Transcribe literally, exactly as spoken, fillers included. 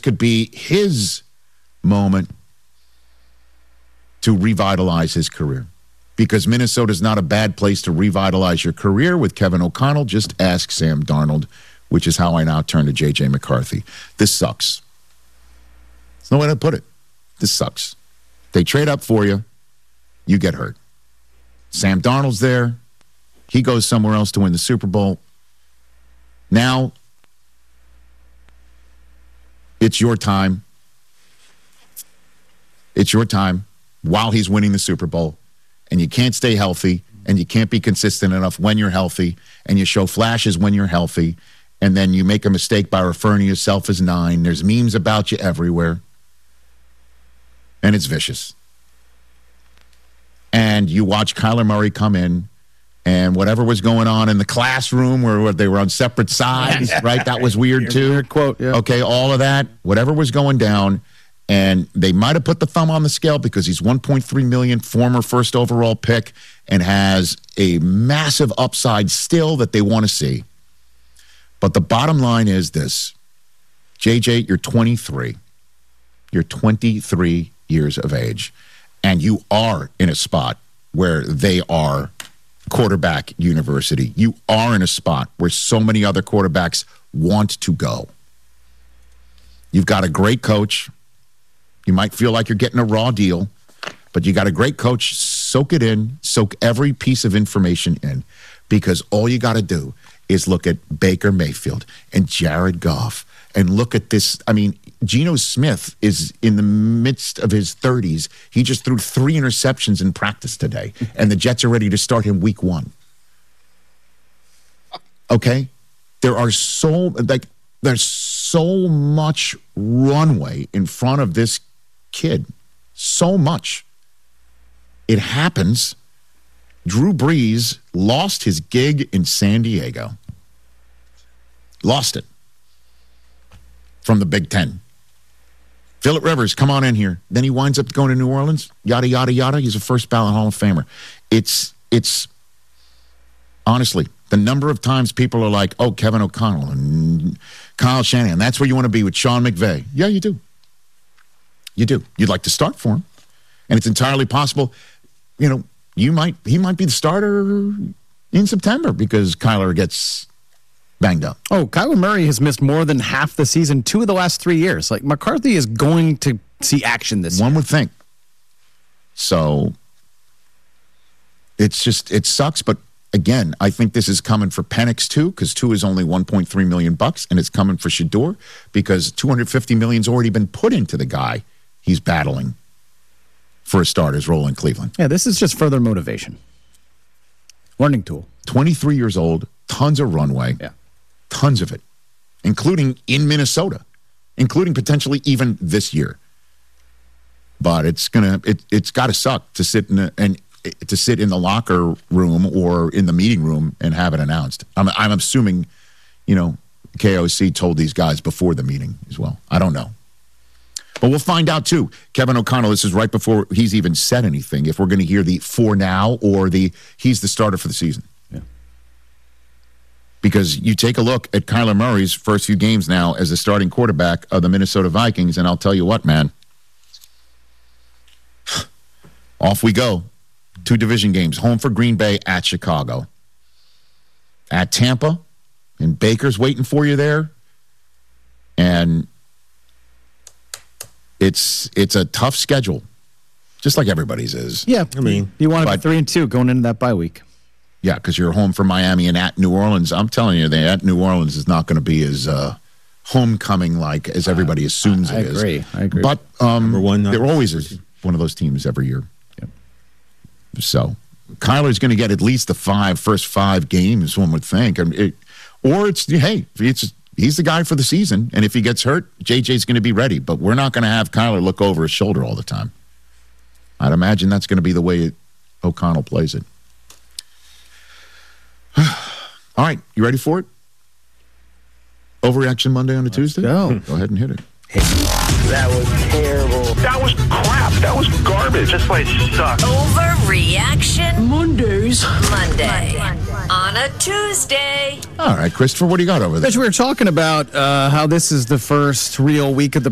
could be his moment to revitalize his career. Because Minnesota's not a bad place to revitalize your career with Kevin O'Connell. Just ask Sam Darnold, which is how I now turn to J J McCarthy. This sucks. There's no way to put it. This sucks. They trade up for you. You get hurt. Sam Darnold's there. He goes somewhere else to win the Super Bowl. Now, it's your time. It's your time while he's winning the Super Bowl. And you can't stay healthy, and you can't be consistent enough when you're healthy, and you show flashes when you're healthy, and then you make a mistake by referring to yourself as nine. There's memes about you everywhere. And it's vicious. And you watch Kyler Murray come in, and whatever was going on in the classroom where they were on separate sides, right? That was weird too. Weird quote, yeah. Okay, all of that, whatever was going down, and they might have put the thumb on the scale because he's one point three million dollars, former first overall pick, and has a massive upside still that they want to see. But the bottom line is this. J J, you're twenty-three. You're twenty-three years of age, and you are in a spot where they are quarterback university. You are in a spot where so many other quarterbacks want to go. You've got a great coach. You might feel like you're getting a raw deal, but you got a great coach. Soak it in. Soak every piece of information in, because all you got to do is look at Baker Mayfield and Jared Goff and look at this. I mean, Geno Smith is in the midst of his thirties. He just threw three interceptions in practice today, and the Jets are ready to start him week one. Okay? There are so, like, there's so much runway in front of this kid. So much. It happens. Drew Brees lost his gig in San Diego. Lost it. From the Big Ten. Phillip Rivers, come on in here. Then he winds up going to New Orleans. Yada, yada, yada. He's a first ballot Hall of Famer. It's, it's, honestly, the number of times people are like, oh, Kevin O'Connell and Kyle Shanahan, that's where you want to be with Sean McVay. Yeah, you do. You do. You'd like to start for him. And it's entirely possible, you know, you might, he might be the starter in September because Kyler gets banged up. Oh, Kyler Murray has missed more than half the season two of the last three years. Like, McCarthy is going to see action this One year. would think. So it's just, it sucks. But again, I think this is coming for Penix too, because two is only one point three million bucks, and it's coming for Shador because two hundred fifty million's already been put into the guy he's battling for a starter's role in Cleveland. Yeah, this is just further motivation. Learning tool. twenty-three years old, tons of runway. Yeah. Tons of it, including in Minnesota, including potentially even this year. But it's gonna, it, it's got to suck to sit in a, and to sit in the locker room or in the meeting room and have it announced. I'm, I'm assuming, you know, K O C told these guys before the meeting as well. I don't know, but we'll find out too. Kevin O'Connell, this is right before he's even said anything. If we're going to hear the for now or the he's the starter for the season. Because you take a look at Kyler Murray's first few games now as the starting quarterback of the Minnesota Vikings, and I'll tell you what, man. Off we go. Two division games. Home for Green Bay, at Chicago. At Tampa, and Baker's waiting for you there. And it's it's a tough schedule, just like everybody's is. Yeah, I mean, you want to be three and two going into that bye week. Yeah, because you're home for Miami and at New Orleans. I'm telling you, that at New Orleans is not going to be as uh, homecoming-like as everybody assumes I it is. I agree. I agree. But um, one, there always is one of those teams every year. Yep. So Kyler's going to get at least the five first five games, one would think. I mean, it, or it's, hey, it's he's the guy for the season, and if he gets hurt, J J's going to be ready. But we're not going to have Kyler look over his shoulder all the time. I'd imagine that's going to be the way O'Connell plays it. All right, you ready for it? Overreaction Monday on a Tuesday? go. Go ahead and hit it. That was terrible. That was crap. That was garbage. This place sucks. Overreaction Mondays. Monday. On a Tuesday. All right, Christopher, what do you got over there? Rich, we were talking about uh, how this is the first real week of the